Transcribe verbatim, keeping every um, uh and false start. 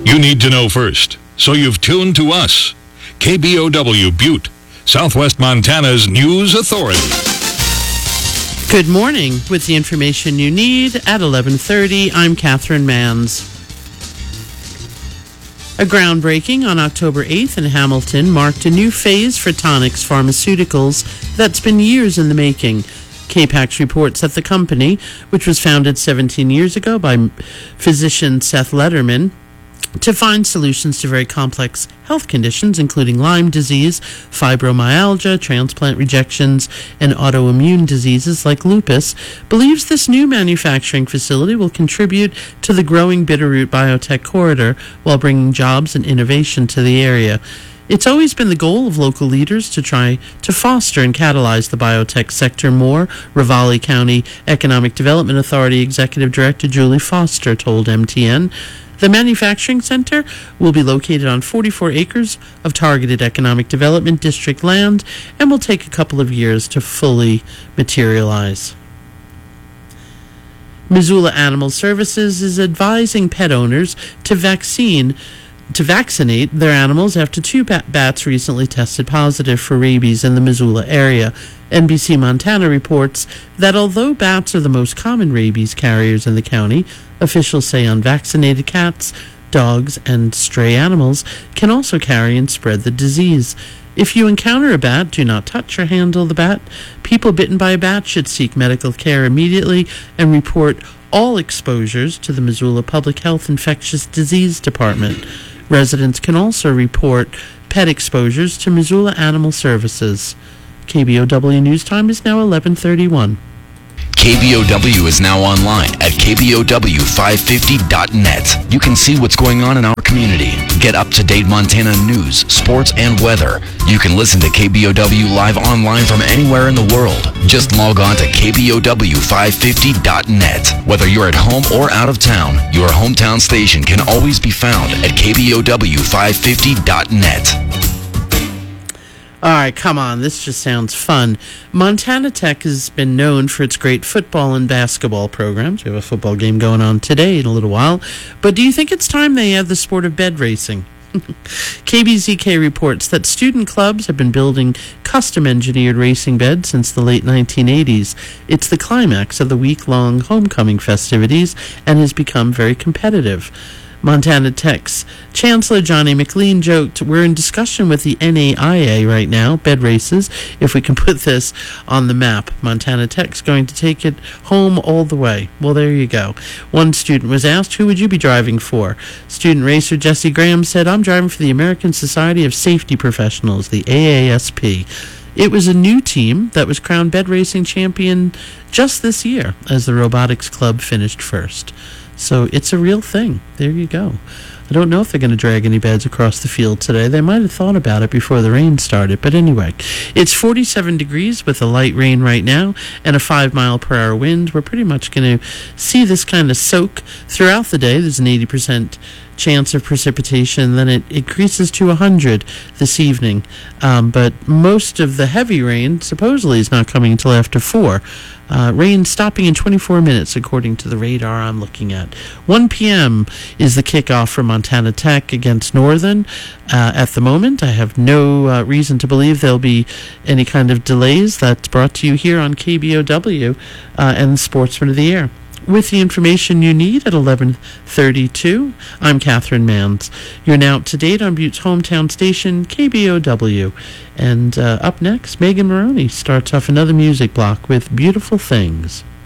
You need to know first, so you've tuned to us. K B O W Butte, Southwest Montana's news authority. Good morning. With the information you need at eleven thirty, I'm Catherine Manns. A groundbreaking on October eighth in Hamilton marked a new phase for Tonix Pharmaceuticals that's been years in the making. K PAX reports that the company, which was founded seventeen years ago by physician Seth Lederman, to find solutions to very complex health conditions, including Lyme disease, fibromyalgia, transplant rejections, and autoimmune diseases like lupus, believes this new manufacturing facility will contribute to the growing Bitterroot biotech corridor while bringing jobs and innovation to the area. It's always been the goal of local leaders to try to foster and catalyze the biotech sector more, Ravalli County Economic Development Authority Executive Director Julie Foster told M T N. The manufacturing center will be located on forty-four acres of targeted economic development district land and will take a couple of years to fully materialize. Missoula Animal Services is advising pet owners to vaccine to vaccinate their animals after two bat- bats recently tested positive for rabies in the Missoula area. N B C Montana reports that although bats are the most common rabies carriers in the county, officials say unvaccinated cats, dogs, and stray animals can also carry and spread the disease. If you encounter a bat, do not touch or handle the bat. People bitten by a bat should seek medical care immediately and report all exposures to the Missoula Public Health Infectious Disease Department. Residents can also report pet exposures to Missoula Animal Services. K B O W News Time is now eleven thirty-one. K B O W is now online at K B O W five fifty dot net. You can see what's going on in our community. Get up-to-date Montana news, sports, and weather. You can listen to K B O W live online from anywhere in the world. Just log on to K B O W five fifty dot net. Whether you're at home or out of town, your hometown station can always be found at K B O W five fifty dot net. All right, come on. This just sounds fun. Montana Tech has been known for its great football and basketball programs. We have a football game going on today in a little while. But do you think it's time they add the sport of bed racing? K B Z K reports that student clubs have been building custom-engineered racing beds since the late nineteen eighties. It's the climax of the week-long homecoming festivities and has become very competitive. Montana Tech's Chancellor Johnny McLean joked, "We're in discussion with the N A I A right now, bed races, if we can put this on the map. Montana Tech's going to take it home all the way." Well, there you go. One student was asked, "Who would you be driving for?" Student racer Jesse Graham said, "I'm driving for the American Society of Safety Professionals, the A A S P." It was a new team that was crowned bed racing champion just this year as the Robotics Club finished first. So it's a real thing. There you go. I don't know if they're going to drag any beds across the field today. They might have thought about it before the rain started. But anyway, it's forty-seven degrees with a light rain right now and a five mile per hour wind. We're pretty much going to see this kind of soak throughout the day. There's an eighty percent chance of precipitation. Then it increases to one hundred this evening. Um, but most of the heavy rain supposedly is not coming until after four. Uh, rain stopping in twenty-four minutes, according to the radar I'm looking at. one p.m. is the kickoff for Montana Tech against Northern. Uh, at the moment, I have no uh, reason to believe there'll be any kind of delays. That's brought to you here on K B O W uh, and Sportsman of the Year. With the information you need at eleven thirty-two, I'm Catherine Manns. You're now up to date on Butte's hometown station, K B O W. And uh, up next, Megan Maroney starts off another music block with Beautiful Things.